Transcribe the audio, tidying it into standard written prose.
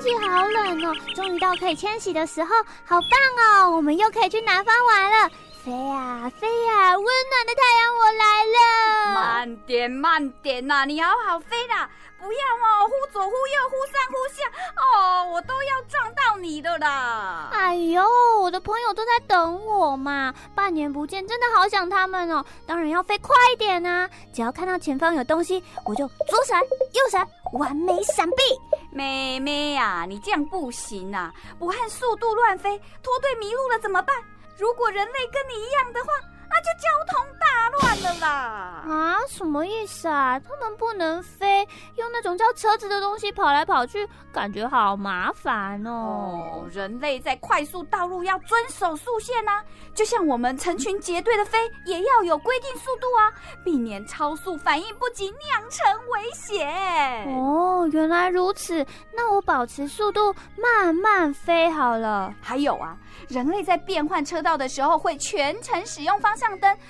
气好冷哦，终于到可以迁徙的时候，好棒哦！我们又可以去南方玩了。飞呀飞呀，温暖的太阳我来了。 慢点慢点呐，你好好飞啦，不要哦，忽左忽右，忽上忽下哦，我都要撞到你的啦。 哎呦，我的朋友都在等我嘛，半年不见，真的好想他们哦。当然要飞快一点啊，只要看到前方有东西，我就左闪右闪，完美闪避。 妹妹呀，你这样不行啊，不和速度乱飞，脱队迷路了怎么办？如果人类跟你一样的话，那就交通大乱了啦！ 啊，什么意思啊？他们不能飞，用那种叫车子的东西跑来跑去，感觉好麻烦哦。 人类在快速道路要遵守速线啊，就像我们成群结队的飞，也要有规定速度啊，避免超速反应不及酿成危险。 哦，原来如此，那我保持速度慢慢飞好了。 还有啊，人类在变换车道的时候会全程使用方向灯，